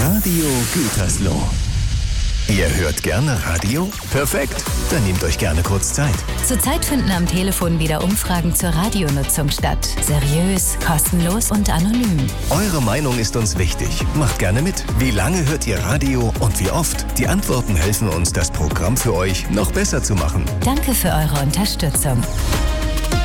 Radio Gütersloh. Ihr hört gerne Radio? Perfekt, dann nehmt euch gerne kurz Zeit. Zurzeit finden am Telefon wieder Umfragen zur Radionutzung statt. Seriös, kostenlos und anonym. Eure Meinung ist uns wichtig. Macht gerne mit. Wie lange hört ihr Radio und wie oft? Die Antworten helfen uns, das Programm für euch noch besser zu machen. Danke für eure Unterstützung.